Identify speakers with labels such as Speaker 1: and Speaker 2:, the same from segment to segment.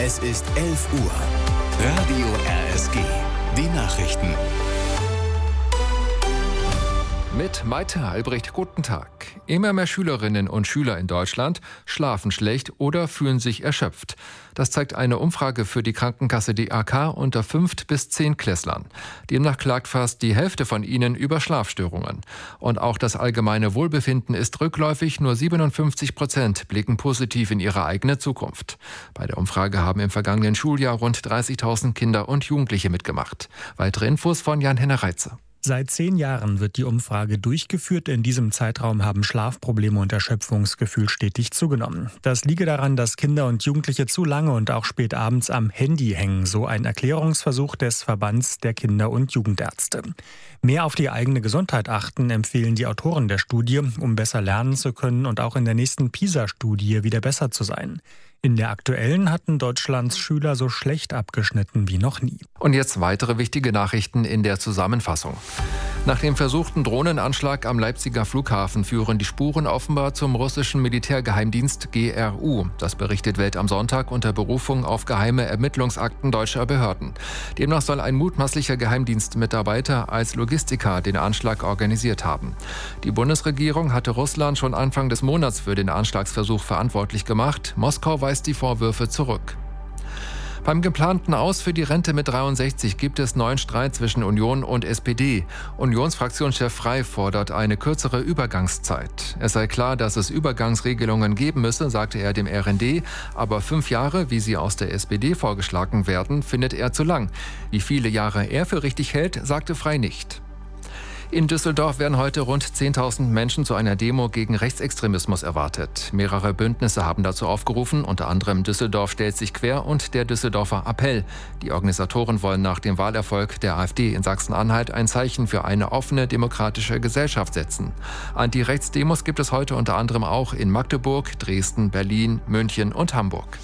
Speaker 1: Es ist 11 Uhr. Radio RSG. Die Nachrichten.
Speaker 2: Mit Maite Albrecht, guten Tag. Immer mehr Schülerinnen und Schüler in Deutschland schlafen schlecht oder fühlen sich erschöpft. Das zeigt eine Umfrage für die Krankenkasse DAK unter 5- bis 10-Klässlern. Demnach klagt fast die Hälfte von ihnen über Schlafstörungen. Und auch das allgemeine Wohlbefinden ist rückläufig. Nur 57% blicken positiv in ihre eigene Zukunft. Bei der Umfrage haben im vergangenen Schuljahr rund 30.000 Kinder und Jugendliche mitgemacht. Weitere Infos von Jan-Henner Reitze.
Speaker 3: Seit 10 Jahren wird die Umfrage durchgeführt. In diesem Zeitraum haben Schlafprobleme und Erschöpfungsgefühl stetig zugenommen. Das liege daran, dass Kinder und Jugendliche zu lange und auch spät abends am Handy hängen, so ein Erklärungsversuch des Verbands der Kinder- und Jugendärzte. Mehr auf die eigene Gesundheit achten, empfehlen die Autoren der Studie, um besser lernen zu können und auch in der nächsten PISA-Studie wieder besser zu sein. In der aktuellen hatten Deutschlands Schüler so schlecht abgeschnitten wie noch nie.
Speaker 2: Und jetzt weitere wichtige Nachrichten in der Zusammenfassung. Nach dem versuchten Drohnenanschlag am Leipziger Flughafen führen die Spuren offenbar zum russischen Militärgeheimdienst GRU. Das berichtet Welt am Sonntag unter Berufung auf geheime Ermittlungsakten deutscher Behörden. Demnach soll ein mutmaßlicher Geheimdienstmitarbeiter als Logistiker den Anschlag organisiert haben. Die Bundesregierung hatte Russland schon Anfang des Monats für den Anschlagsversuch verantwortlich gemacht. Moskau weist die Vorwürfe zurück. Beim geplanten Aus für die Rente mit 63 gibt es neuen Streit zwischen Union und SPD. Unionsfraktionschef Frey fordert eine kürzere Übergangszeit. Es sei klar, dass es Übergangsregelungen geben müsse, sagte er dem RND. Aber 5 Jahre, wie sie aus der SPD vorgeschlagen werden, findet er zu lang. Wie viele Jahre er für richtig hält, sagte Frey nicht. In Düsseldorf werden heute rund 10.000 Menschen zu einer Demo gegen Rechtsextremismus erwartet. Mehrere Bündnisse haben dazu aufgerufen, unter anderem Düsseldorf stellt sich quer und der Düsseldorfer Appell. Die Organisatoren wollen nach dem Wahlerfolg der AfD in Sachsen-Anhalt ein Zeichen für eine offene, demokratische Gesellschaft setzen. Anti-Rechts-Demos gibt es heute unter anderem auch in Magdeburg, Dresden, Berlin, München und Hamburg.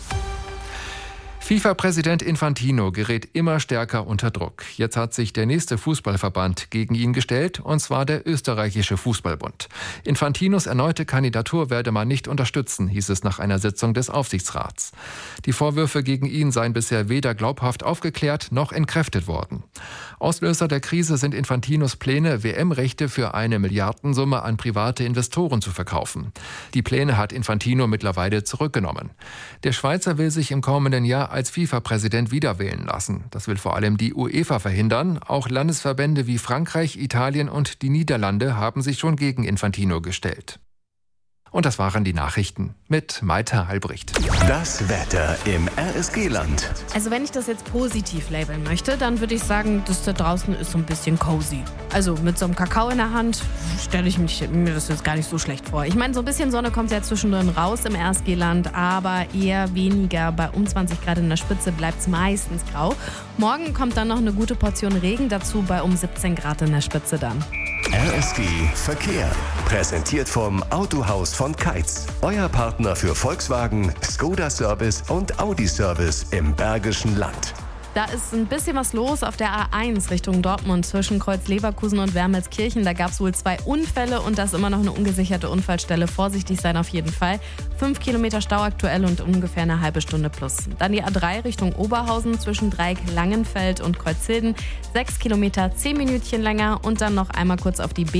Speaker 2: FIFA-Präsident Infantino gerät immer stärker unter Druck. Jetzt hat sich der nächste Fußballverband gegen ihn gestellt, und zwar der österreichische Fußballbund. Infantinos erneute Kandidatur werde man nicht unterstützen, hieß es nach einer Sitzung des Aufsichtsrats. Die Vorwürfe gegen ihn seien bisher weder glaubhaft aufgeklärt noch entkräftet worden. Auslöser der Krise sind Infantinos Pläne, WM-Rechte für eine Milliardensumme an private Investoren zu verkaufen. Die Pläne hat Infantino mittlerweile zurückgenommen. Der Schweizer will sich im kommenden Jahr als FIFA-Präsident wiederwählen lassen. Das will vor allem die UEFA verhindern. Auch Landesverbände wie Frankreich, Italien und die Niederlande haben sich schon gegen Infantino gestellt. Und das waren die Nachrichten mit Maite Albrecht.
Speaker 1: Das Wetter im RSG-Land.
Speaker 4: Also wenn ich das jetzt positiv labeln möchte, dann würde ich sagen, das da draußen ist so ein bisschen cozy. Also mit so einem Kakao in der Hand stelle ich mir das jetzt gar nicht so schlecht vor. Ich meine, so ein bisschen Sonne kommt ja zwischendrin raus im RSG-Land, aber eher weniger. Bei um 20 Grad in der Spitze bleibt es meistens grau. Morgen kommt dann noch eine gute Portion Regen dazu, bei um 17 Grad in der Spitze dann.
Speaker 1: RSG Verkehr. Präsentiert vom Autohaus von Keitz. Euer Partner für Volkswagen, Skoda Service und Audi Service im Bergischen Land.
Speaker 4: Da ist ein bisschen was los auf der A1 Richtung Dortmund zwischen Kreuz-Leverkusen und Wermelskirchen. Da gab es wohl 2 Unfälle und da ist immer noch eine ungesicherte Unfallstelle. Vorsichtig sein auf jeden Fall. 5 Kilometer Stau aktuell und ungefähr eine halbe Stunde plus. Dann die A3 Richtung Oberhausen zwischen Dreieck Langenfeld und Kreuzhilden. 6 Kilometer, 10 Minütchen länger. Und dann noch einmal kurz auf die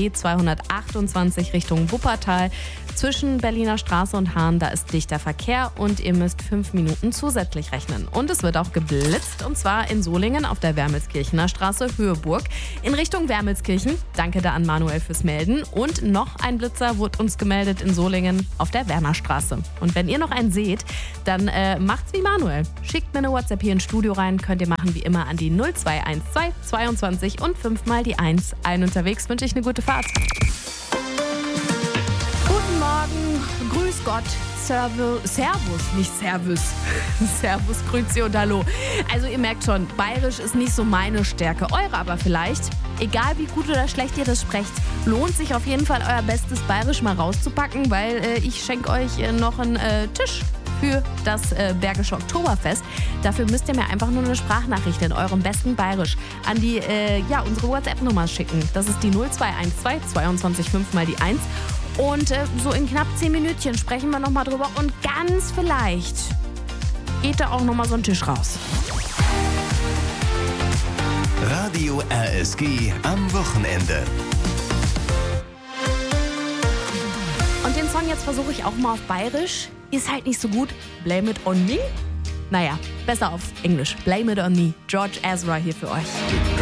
Speaker 4: B228 Richtung Wuppertal. Zwischen Berliner Straße und Hahn, da ist dichter Verkehr und ihr müsst 5 Minuten zusätzlich rechnen. Und es wird auch geblitzt, und zwar in Solingen auf der Wermelskirchener Straße, Höheburg, in Richtung Wermelskirchen. Danke da an Manuel fürs Melden. Und noch ein Blitzer wurde uns gemeldet in Solingen auf der Wernerstraße. Und wenn ihr noch einen seht, dann macht's wie Manuel. Schickt mir eine WhatsApp hier ins Studio rein, könnt ihr machen wie immer an die 0212 22 und 5 mal die 1. Allen unterwegs wünsche ich eine gute Fahrt. Guten Morgen, grüß Gott, Servus, nicht Servus. Servus, Grüezi und Hallo. Also ihr merkt schon, Bayerisch ist nicht so meine Stärke, eure aber vielleicht. Egal wie gut oder schlecht ihr das sprecht, lohnt sich auf jeden Fall euer bestes Bayerisch mal rauszupacken, weil ich schenke euch noch einen Tisch für das Bergische Oktoberfest. Dafür müsst ihr mir einfach nur eine Sprachnachricht in eurem besten Bayerisch an die unsere WhatsApp-Nummer schicken. Das ist die 0212 22 5 mal die 1. Und so in knapp 10 Minütchen sprechen wir nochmal drüber und ganz vielleicht geht da auch nochmal so ein Tisch raus.
Speaker 1: Radio RSG am Wochenende.
Speaker 4: Und den Song jetzt versuche ich auch mal auf Bayerisch. Ist halt nicht so gut. Blame it on me? Naja, besser auf Englisch. Blame it on me. George Ezra hier für euch.